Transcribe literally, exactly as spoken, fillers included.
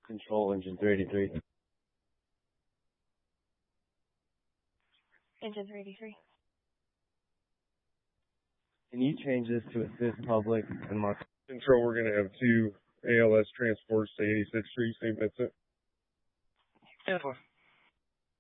Control engine three eighty-three. Engine three eighty-three. Can you change this to assist public and mark? Control, we're going to have two A L S transports to eighty-sixth Street, Saint Vincent. ten four.